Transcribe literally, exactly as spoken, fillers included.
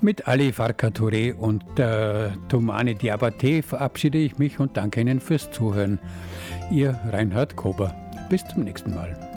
Mit Ali Farka Touré und äh, Toumani Diabaté verabschiede ich mich und danke Ihnen fürs Zuhören. Ihr Reinhard Kober. Bis zum nächsten Mal.